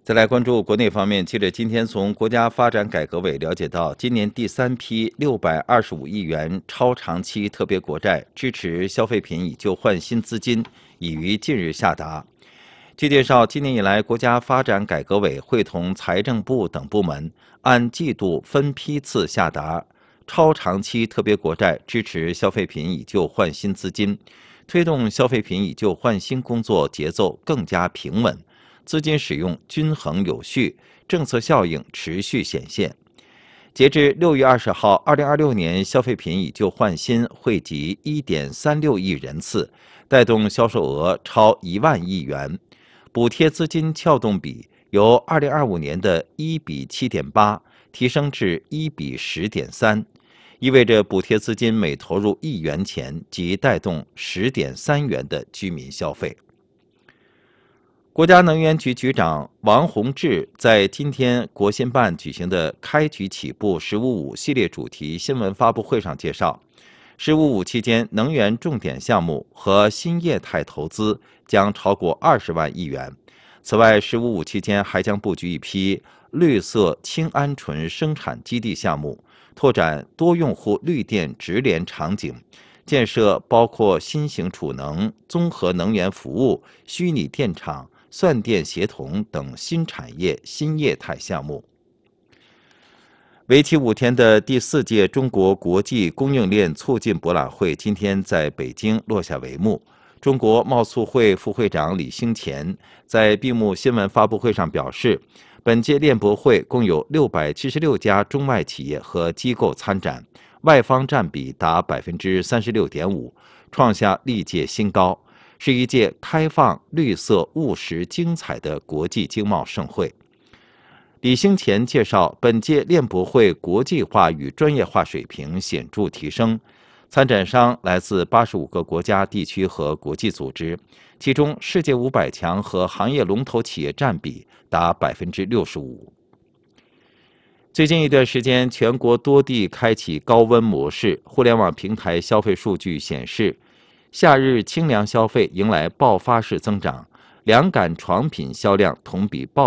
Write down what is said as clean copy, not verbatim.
再来关注国内方面，记者今天从国家发展改革委了解到，今年第3批625亿元超长期特别国债支持消费品以旧换新资金已于近日下达。据介绍，今年以来，国家发展改革委会同财政部等部门按季度分批次下达超长期特别国债支持消费品以旧换新资金，推动消费品以旧换新工作节奏更加平稳。资金使用均衡有序，政策效应持续显现。截至6月20号，2026年消费品以旧换新惠及1.36亿人次，带动销售额超1万亿元，补贴资金撬动比由2025年的1比7.8提升至1比10.3，意味着补贴资金每投入1元钱即带动10.3元的居民消费。国家能源局局长王洪志在今天国新办举行的开局起步“十五五”系列主题新闻发布会上介绍，“十五五”期间能源重点项目和新业态投资将超过20万亿元。此外，“十五五”期间还将布局一批绿色氢鹌鹑生产基地项目，拓展多用户绿电直连场景，建设包括新型储能、综合能源服务、虚拟电厂、算电协同等新产业新业态项目。为期5天的第4届中国国际供应链促进博览会今天在北京落下帷幕。中国贸促会副会长李兴乾在闭幕新闻发布会上表示，本届链博会共有676家中外企业和机构参展，外方占比达36.5%，创下历届新高。是一届开放、绿色、务实、精彩的国际经贸盛会。李兴乾介绍，本届链博会国际化与专业化水平显著提升，参展商来自85个国家、地区和国际组织，其中世界500强和行业龙头企业占比达65%。最近一段时间，全国多地开启高温模式，互联网平台消费数据显示，夏日清凉消费迎来爆发式增长，凉感床品销量同比暴